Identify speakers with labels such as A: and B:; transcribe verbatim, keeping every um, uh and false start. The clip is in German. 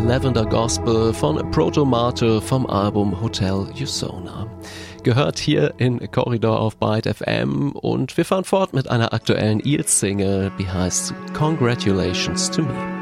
A: Lavender Gospel von Proto Mate vom Album Hotel Usona. Gehört hier in Corridor auf Byte F M und wir fahren fort mit einer aktuellen Eels-Single, die heißt Congratulations to Me.